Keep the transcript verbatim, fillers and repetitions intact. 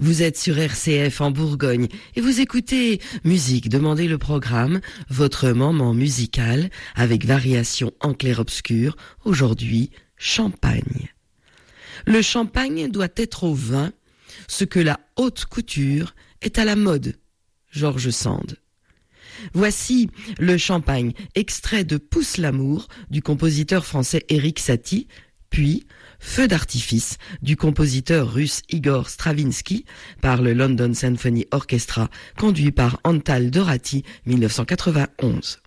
Vous êtes sur R C F en Bourgogne et vous écoutez Musique, demandez le programme, votre moment musical avec variation en clair-obscur, aujourd'hui champagne. Le champagne doit être au vin, ce que la haute couture est à la mode. George Sand. Voici le champagne, extrait de Pousse l'amour du compositeur français Erik Satie, puis Feu d'artifice du compositeur russe Igor Stravinsky par le London Symphony Orchestra, conduit par Antal Dorati, dix-neuf cent quatre-vingt-onze.